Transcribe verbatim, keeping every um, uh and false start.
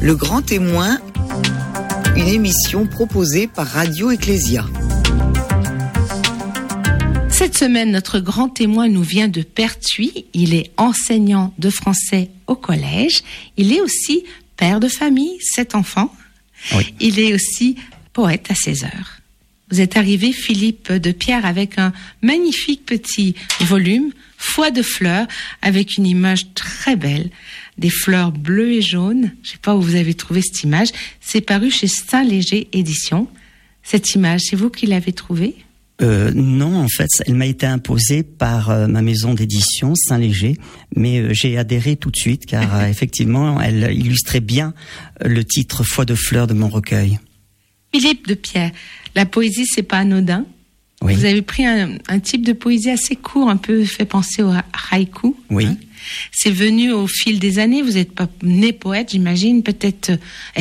Le Grand Témoin, une émission proposée par Radio Ecclésia. Cette semaine, notre grand témoin nous vient de Pertuis. Il est enseignant de français au collège. Il est aussi père de famille, sept enfants. Oui. Il est aussi poète à ses heures. Vous êtes arrivé, Philippe de Pierre, avec un magnifique petit volume, Foi de fleurs, avec une image très belle, des fleurs bleues et jaunes. Je ne sais pas où vous avez trouvé cette image. C'est paru chez Saint-Léger Éditions. Cette image, c'est vous qui l'avez trouvée ? Euh, non, en fait, elle m'a été imposée par euh, ma maison d'édition, Saint-Léger, mais euh, j'ai adhéré tout de suite, car euh, effectivement, elle illustrait bien euh, le titre « Foi de fleurs » de mon recueil. Philippe de Pierre, la poésie, c'est pas anodin. Oui. Vous avez pris un, un type de poésie assez court, un peu fait penser au haïku. Oui. Hein. C'est venu au fil des années. Vous n'êtes pas né poète, j'imagine. Peut-être,